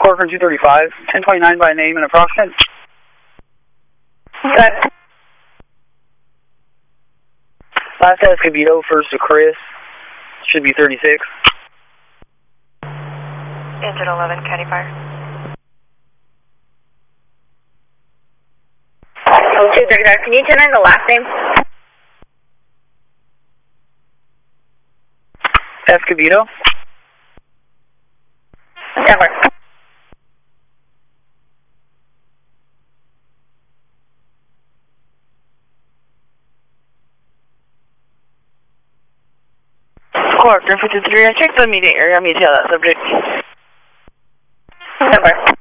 Corcoran 235, 1029 by name and approximate. Good. Last Escobedo, first to Chris, should be 36. Engine 11, County Fire. 239, can you turn in the last name? Escobedo. Denver. Corcoran 53, I checked the immediate area. I'm going to tell that subject. Denver.